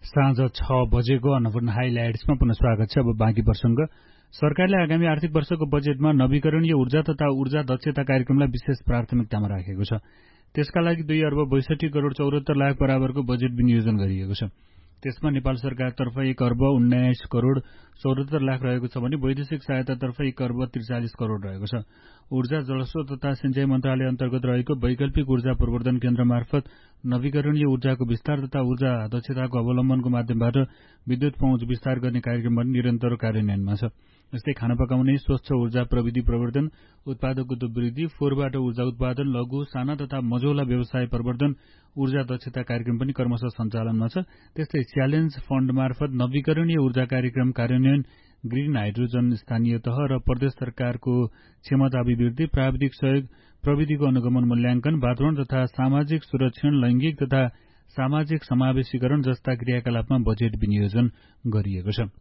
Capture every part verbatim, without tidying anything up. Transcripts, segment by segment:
साँझ छ बजेको अन्नपूर्ण हाइलाइट्समा पुनः स्वागत छ। अब बाँकी प्रसंग। सरकारले आगामी आर्थिक वर्षको बजेटमा नवीकरणीय ऊर्जा तथा ऊर्जा दक्षता कार्यक्रमलाई विशेष प्राथमिकतामा राखेको छ। त्यसका लागि दुई अर्ब बैसठी करोड़ चौहत्तर लाख बराबरको बजेट विनियोजन गरिएको छ। त्यसमा नेपाल सरकारतर्फ एक अर्ब उन्नाइस करोड़ चौहत्तर लाख रहेको छ भने वैदेशिक सहायतातर्फ एक अर्ब त्रिचालिस करोड़ रहेको छ। ऊर्जा जलस्रोत तथा सिंचाई मन्त्रालय अन्तर्गत रहेको वैकल्पिक ऊर्जा प्रवर्धन केन्द्र मार्फत नवीकरणीय ऊर्जाको विस्तार तथा ऊर्जा दक्षताको अवलम्बनको माध्यमबाट विद्युत पहुँच विस्तार गर्ने कार्यक्रम पनि निरन्तर कार्यान्वयनमा छ। यस्तै खाना पकाउने स्वच्छ ऊर्जा प्रविधि प्रवर्धन, उत्पादकत्व वृद्धि, फोहोरबाट ऊर्जा उत्पादन, लघु साना तथा मझौला व्यवसाय प्रवर्धन, ऊर्जा दक्षता कार्यक्रम पनि क्रमशः सञ्चालनमा छ। त्यस्तै च्यालेन्ज फण्ड मार्फत नवीकरणीय ऊर्जा कार्यक्रम कार्यान्वयन, ग्रीन हाइड्रोजन स्थानीय तह र प्रदेश सरकारको क्षमता अभिवृद्धि, प्राविधिक सहयोग, प्रविधिको अनुगमन मूल्याङ्कन, वातावरण तथा सामाजिक सुरक्षण, लैंगिक तथा सामाजिक समावेशीकरण जस्ता क्रियाकलापमा बजेट विनियोजन गरिएको छ।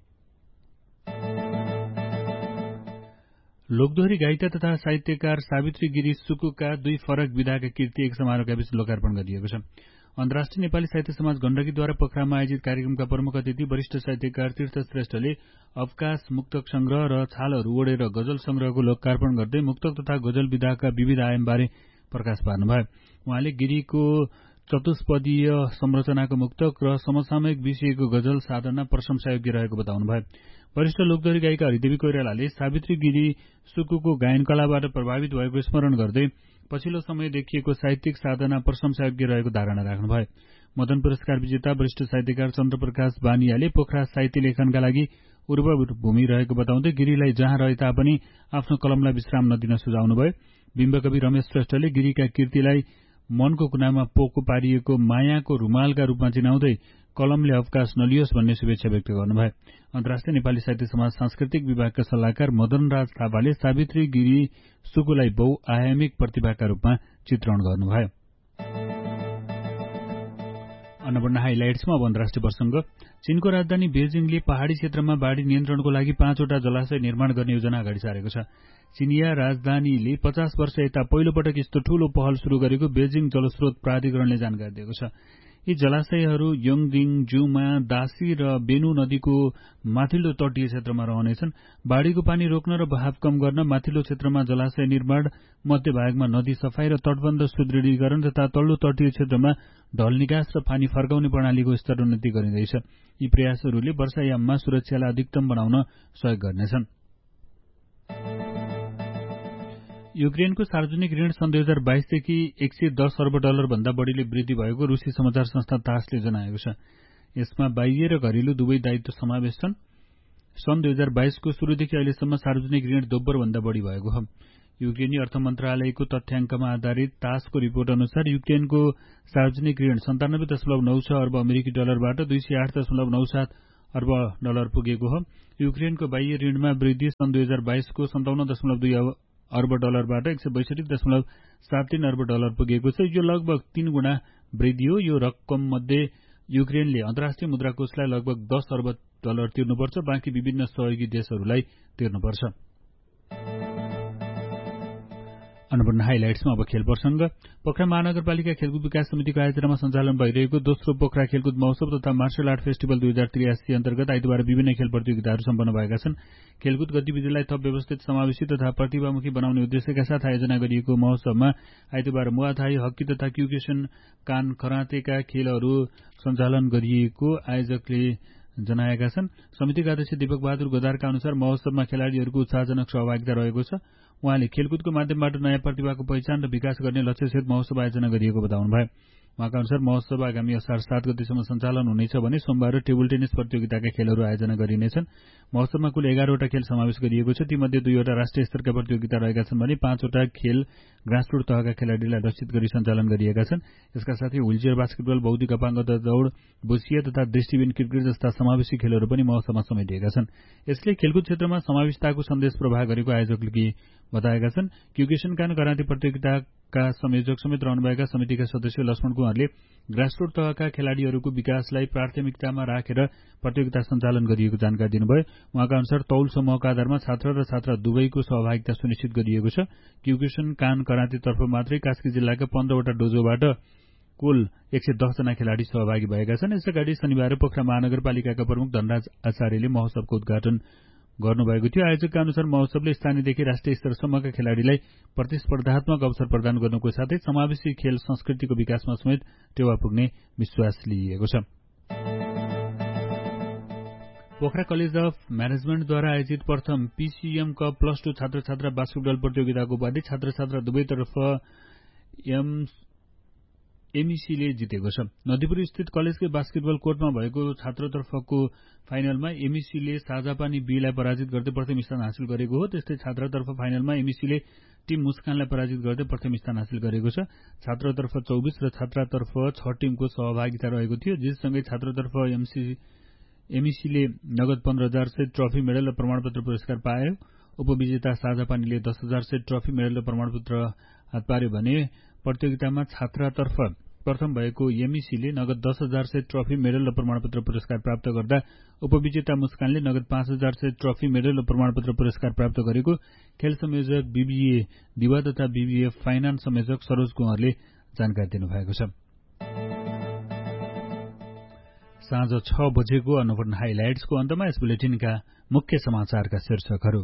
लोकदोहोरी गायिका तथा साहित्यकार सावित्री गिरी सुकुका दुई फरक विधाका कृति एक समारोहका बीच लोकार्पण गरिएको छ। अन्तर्राष्ट्रिय नेपाली साहित्य समाज गण्डकीद्वारा पोखरामा आयोजित कार्यक्रमका प्रमुख अतिथि वरिष्ठ साहित्यकार तीर्थ श्रेष्ठले अवकाश, मुक्तक संग्रह र छालहरू ओढेर गजल संग्रहको लोकार्पण गर्दै मुक्तक तथा गजल विधाका विविध आयामबारे प्रकाश पार्नुभयो। उहाँले गिरीको चतुष्पदीय संरचनाको मुक्तक र समसामयिक विषयको गजल साधना प्रशंसायोग्य रहेको बताउनुभयो। वरिष्ठ लोकदोहोरी गायिका हरिदेवी कोइरालाले सावित्री गिरी सुकुको गायन कलाबाट प्रभावित भएको स्मरण गर्दै पछिल्लो समय देखिएको साहित्यिक साधना प्रशंसायोग्य रहेको धारणा राख्नुभयो। मदन पुरस्कार विजेता वरिष्ठ साहित्यकार चन्द्रप्रकाश बानियाले पोखरा साहित्य लेखनका लागि उर्वर भूमि रहेको बताउँदै गिरीलाई जहाँ रहे तापनि आफ्नो कलमलाई विश्राम नदिन सुझाउनुभयो। बिम्बकवि रमेश श्रेष्ठले गिरीका कृतिलाई मनको कुनामा पोको पारिएको मायाको रुमालका रूपमा चिनाउँदै कलमले अवकाश नलियोस् भन्ने शुभेच्छा व्यक्त गर्नुभयो। अन्तर्राष्ट्रिय नेपाली साहित्य समाज सांस्कृतिक विभागका सल्लाहकार मदनराज थापाले सावित्री गिरी सुकुलाई बहुआयामिक प्रतिभाका रूपमा चित्रण गर्नुभयो। अन्नपूर्ण हाइलाइट्समा अब अन्तर्राष्ट्रिय प्रसंग। चीनको राजधानी बेजिङले पहाड़ी क्षेत्रमा बाढ़ी नियन्त्रणको लागि पाँचवटा जलाशय निर्माण गर्ने योजना अगाडि सारेको छ। चीनिया राजधानीले पचास वर्ष यता पहिलो पटक यस्तो ठूलो पहल शुरू गरेको बेजिङ जलस्रोत प्राधिकरणले जानकारी दिएको छ। यी जलाशयहरू योङजिङ, जुमा, दासी र बेनु नदीको माथिल्लो तटीय क्षेत्रमा रहनेछन्। बाढ़ीको पानी रोक्न र बहाव कम गर्न माथिल्लो क्षेत्रमा जलाशय निर्माण, मध्य भागमा नदी सफाई र तटबन्ध सुदृढीकरण तथा तल्लो तटीय क्षेत्रमा ढल निकास र पानी फर्काउने प्रणालीको स्तरोन्नति गरिँदैछ। यी प्रयासहरूले वर्षायाममा सुरक्षालाई अधिकतम बनाउन सहयोग गर्नेछन्। युक्रेनको सार्वजनिक ऋण सन् दुई हजार बाइसदेखि एक सय दस अर्ब डलर भन्दा बढ़ीले वृद्धि भएको रूसी समाचार संस्था तासले जनाएको छ। यसमा बाह्य र घरेलु दुवै दायित्व समावेश छन्। सन् दुई हजार बाइसको शुरूदेखि अहिलेसम्म सार्वजनिक ऋण दोब्बर भन्दा बढ़ी भएको हो। युक्रेनी अर्थ मन्त्रालयको तथ्याङ्कमा आधारित तासको रिपोर्ट अनुसार युक्रेनको सार्वजनिक ऋण सन्तानब्बे दशमलव नौ छ अर्ब अमेरिकी डलरबाट दुई सय आठ दशमलव नौ सात अर्ब डलर पुगेको हो। युक्रेनको बाह्य ऋणमा वृद्धि सन् दुई हजार बाइसको सन्ताउन्न दशमलव दुई अर्ब डलरबाट एक सय बैसठी दशमलव सात तीन अर्ब डलर पुगेको छ। यो लगभग तीन गुणा वृद्धि हो। यो रकम मध्ये युक्रेनले अन्तर्राष्ट्रिय मुद्रा कोषलाई लगभग दस अर्ब डलर तिर्नुपर्छ, बाँकी विभिन्न सहयोगी देशहरूलाई तिर्नुपर्छ। अन्नपूर्ण हाइलाइट्समा अब खेल प्रसंग। पोखरा महानगरपालिका खेलकुद विकास समितिको आयोजनामा सञ्चालन भइरहेको दोस्रो पोखरा खेलकुद महोत्सव तथा मार्शल आर्ट फेस्टिभल दुई हजार त्रियासी अन्तर्गत आइतबार विभिन्न खेल प्रतियोगिताहरू सम्पन्न भएका छन्। खेलकुद गतिविधिलाई थप व्यवस्थित, समावेशी तथा प्रतिभामुखी बनाउने उद्देश्यका साथ आयोजना गरिएको महोत्सवमा आइतबार मुवाथाई, हकी तथा क्युकेशन, कान, करातेका खेलहरू सञ्चालन गरिएको आयोजकले जनाएका छन्। समितिका अध्यक्ष दीपक बहादुर गोदारका अनुसार महोत्सवमा खेलाड़ीहरूको उत्साहजनक सहभागिता रहेको छ। उहाँले खेलकुदको माध्यमबाट नयाँ प्रतिभाको पहिचान र विकास गर्ने लक्ष्यसहित महोत्सव आयोजना गरिएको बताउनुभयो। उहाँका अनुसार महोत्सव आगामी असार सात गतेसम्म सञ्चालन हुनेछ भने सोमबार टेबल टेनिस प्रतियोगिताका खेलहरू आयोजना गरिनेछन्। महोत्सवमा कुल एघारवटा खेल समावेश गरिएको छ। तीमध्ये दुईवटा राष्ट्रिय स्तरका प्रतियोगिता रहेका छन् भने पाँचवटा खेल ग्रासरुट तहका खेलाड़ीलाई लक्षित गरी सञ्चालन गरिएका छन्। यसका साथै व्हीलचेयर बास्केटबल, बौद्धिक अपाङ्गता दौड़, बुसिया तथा दृष्टिविहीन क्रिकेट जस्ता समावेशी खेलहरू पनि महोत्सवमा समेटिएका छन्। यसले खेलकुद क्षेत्रमा समावेशिताको सन्देश प्रवाह गरेको आयोजकले बताएका छन्। क्युकेशन कान कराते प्रतियोगिताका संयोजक समेत रहनुभएका समितिका सदस्य लक्ष्मण कुमारले ग्रासरुट तहका खेलाड़ीहरूको विकासलाई प्राथमिकतामा राखेर प्रतियोगिता सञ्चालन गरिएको जानकारी दिनुभयो। उहाँका अनुसार तौल समूहका आधारमा छात्र र छात्रा दुवैको सहभागिता सुनिश्चित गरिएको छ। क्युकेशन कान कराते तर्फ मात्रै कास्की जिल्लाका पन्ध्रवटा डोजोबाट कुल एक सय दस जना खेलाड़ी सहभागी भएका छन्। यसअगाडि शनिबार पोखरा महानगरपालिकाका प्रमुख धनराज आचार्यले महोत्सवको उद्घाटन गर्नुभएको थियो। आयोजकका अनुसार महोत्सवले स्थानीयदेखि राष्ट्रिय स्तरसम्मका खेलाड़ीलाई प्रतिस्पर्धात्मक अवसर प्रदान गर्नुको साथै समावेशी खेल संस्कृतिको विकासमा समेत टेवा पुग्ने विश्वास लिइएको छ। पोखरा कलेज अफ म्यानेजमेन्टद्वारा आयोजित प्रथम पीसीएम कप प्लस टू छात्र छात्रा बास्केटबल प्रतियोगिताको उपाधि छात्र छात्रा दुवैतर्फ एम एमईसीले जितेको छ। नदीपुर स्थित कलेजकै बास्केटबल कोर्टमा भएको छात्रतर्फको फाइनलमा एमईसीले साझापानी बीलाई पराजित गर्दै प्रथम स्थान हासिल गरेको हो। त्यस्तै छात्रतर्फ फाइनलमा एमईसीले टिम मुस्कानलाई पराजित गर्दै प्रथम स्थान हासिल गरेको छ। छात्रतर्फ चौबिस र छात्रातर्फ छ टिमको सहभागिता रहेको थियो। जिससँगै छात्रतर्फ एमसी एमईसीले नगद पन्ध्र हजार सेट ट्रफी मेडल र प्रमाणपत्र पुरस्कार पायो। उपविजेता साझापानीले दस हजार सेट ट्रफी मेडल र प्रमाणपत्र हात पार्यो भने प्रतियोगितामा छात्रातर्फ प्रथम भएको एमईसीले नगद दस हजार सेट ट्रफी मेडल र प्रमाणपत्र पुरस्कार प्राप्त गर्दा उपविजेता मुस्कानले नगद पाँच हजार सेट ट्रफी मेडल र प्रमाणपत्र पुरस्कार प्राप्त गरेको खेल संयोजक बीबीए दिवा तथा बीबीए फाइनान्स संयोजक सरोज कुँवरले जानकारी दिनुभएको छ। साँझ छ बजेको अन्नपूर्ण हाइलाइट्सको अन्तमा यस बुलेटिनका मुख्य समाचारका शीर्षकहरू।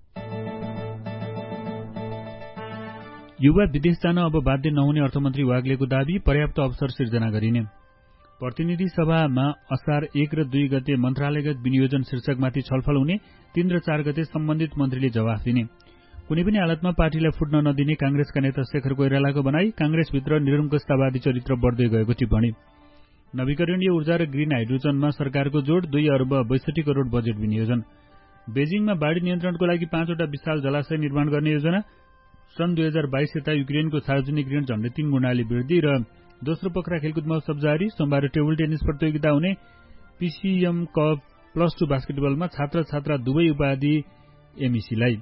युवा विदेश जान अब बाध्य नहुने अर्थमन्त्री वाग्लेको दावी, पर्याप्त अवसर सिर्जना गरिने। प्रतिनिधि सभामा असार एक र दुई गते मन्त्रालयगत विनियोजन शीर्षकमाथि छलफल हुने, तीन र चार गते सम्बन्धित मन्त्रीले जवाफ दिने। कुनै पनि हालतमा पार्टीलाई फुट्न नदिने कांग्रेसका नेता शेखर कोइरालाको भनाई, कांग्रेसभित्र निरङ्कुशतावादी चरित्र बढ्दै गएको टिप्पणी। नवीकरणीय ऊर्जा र ग्रीन हाइड्रोजनमा सरकारको जोड, दुई अर्ब बैसठी करोड़ बजेट विनियोजन। बेजिङमा बाढ़ी नियन्त्रणको लागि पाँचवटा विशाल जलाशय निर्माण गर्ने योजना। सन् दुई हजार बाइस यता युक्रेनको सार्वजनिक ऋण झण्डै तीन गुणाले वृद्धि र दोस्रो पोखरा खेलकुद महोत्सव जारी। सोमबार टेबल टेनिस प्रतियोगिता हुने। पीसीएम कप प्लस टू बास्केटबलमा छात्र छात्रा दुवै उपाधि एमईसीलाई।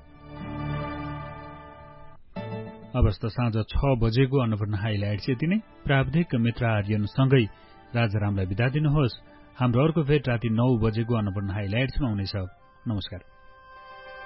अवस्थ साँझ छ बजेको अन्नपूर्ण हाइलाइट्स यति नै। प्राविधिक मित्र आर्यनसँगै राजारामलाई बिदा दिनुहोस्। हाम्रो अर्को भेट राति नौ बजेको अन्नपूर्ण हाइलाइट्समा हुनेछ। नमस्कार।